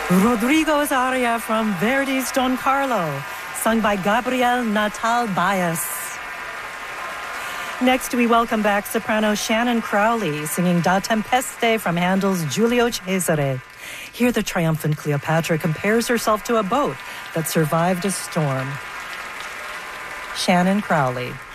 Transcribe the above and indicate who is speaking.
Speaker 1: Rodrigo's aria from Verdi's Don Carlo, sung by Gabriel Natal Baez. Next, we welcome back soprano Shannon Crowley, singing Da Tempeste from Handel's Giulio Cesare. Here, the triumphant Cleopatra compares herself to a boat that survived a storm. Shannon Crowley.